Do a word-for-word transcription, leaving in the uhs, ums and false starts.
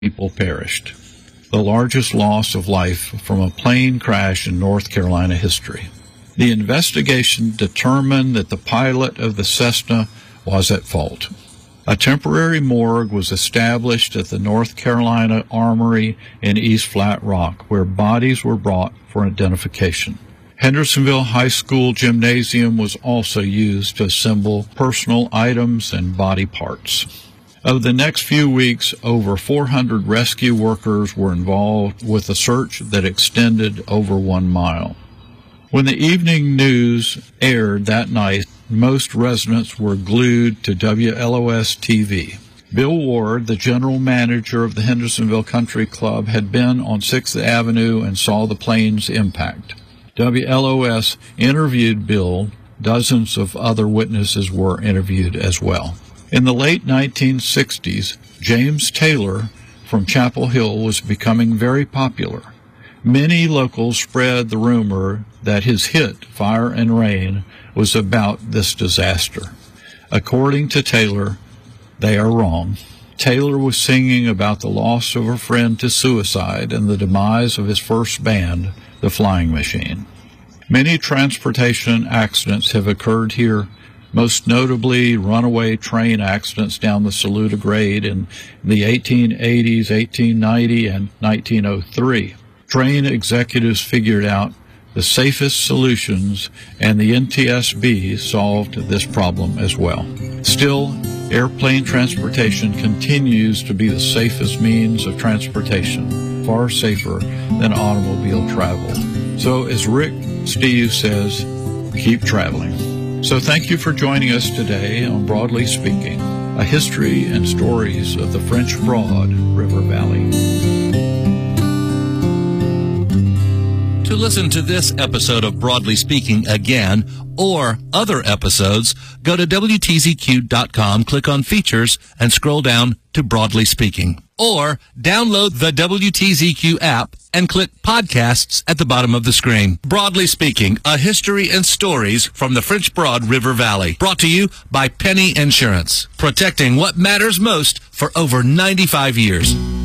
people perished, the largest loss of life from a plane crash in North Carolina history. The investigation determined that the pilot of the Cessna was at fault. A temporary morgue was established at the North Carolina Armory in East Flat Rock, where bodies were brought for identification. Hendersonville High School gymnasium was also used to assemble personal items and body parts. Over the next few weeks, over four hundred rescue workers were involved with a search that extended over one mile. When the evening news aired that night, most residents were glued to W L O S T V. Bill Ward, the general manager of the Hendersonville Country Club, had been on sixth Avenue and saw the plane's impact. W L O S interviewed Bill. Dozens of other witnesses were interviewed as well. In the late nineteen sixties, James Taylor from Chapel Hill was becoming very popular. Many locals spread the rumor that his hit, Fire and Rain, was about this disaster. According to Taylor, they are wrong. Taylor was singing about the loss of a friend to suicide and the demise of his first band, the Flying Machine. Many transportation accidents have occurred here, most notably runaway train accidents down the Saluda Grade in the eighteen eighties, eighteen ninety, and nineteen oh three. Train executives figured out the safest solutions, and the N T S B solved this problem as well. Still, airplane transportation continues to be the safest means of transportation, far safer than automobile travel. So as Rick Steve says, keep traveling. So thank you for joining us today on Broadly Speaking, a history and stories of the French Broad River Valley. To listen to this episode of Broadly Speaking again, or other episodes, go to W T Z Q dot com, click on Features, and scroll down to Broadly Speaking. Or download the W T Z Q app and click Podcasts at the bottom of the screen. Broadly Speaking, a history and stories from the French Broad River Valley. Brought to you by Penny Insurance, protecting what matters most for over ninety-five years.